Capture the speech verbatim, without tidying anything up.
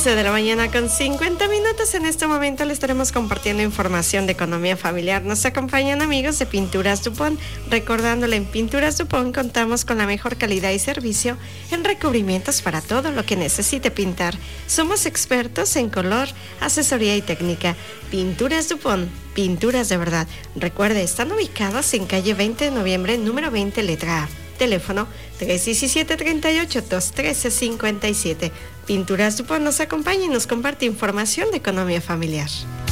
once de la mañana con cincuenta minutos. En este momento les estaremos compartiendo información de economía familiar. Nos acompañan amigos de Pinturas Dupont. Recordándole, en Pinturas Dupont contamos con la mejor calidad y servicio en recubrimientos para todo lo que necesite pintar. Somos expertos en color, asesoría y técnica. Pinturas Dupont, pinturas de verdad. Recuerde, están ubicados en calle veinte de noviembre, número veinte, letra A. Teléfono tres diecisiete, treinta y ocho, dos trece, cincuenta y siete. Pinturas Dupont nos acompaña y nos comparte información de economía familiar.